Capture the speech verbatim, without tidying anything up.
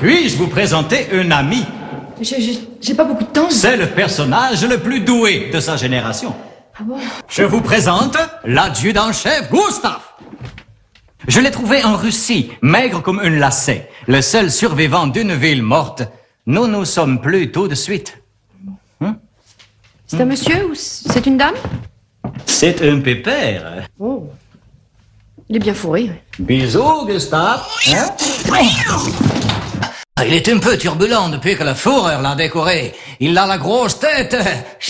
Puis-je vous présenter un ami? Je- je- J'ai pas beaucoup de temps. C'est le personnage le plus doué de sa génération. Ah bon? Je vous présente l'adjudant-chef Gustave. Je l'ai trouvé en Russie, maigre comme une lacet, le seul survivant d'une ville morte. Nous nous sommes plus tout de suite. Hein? C'est un monsieur ou c'est une dame? C'est un pépère. Oh. Il est bien fourré. Bisous, Gustave. Hein? Il est un peu turbulent depuis que la Führer l'a décoré. Il a la grosse tête.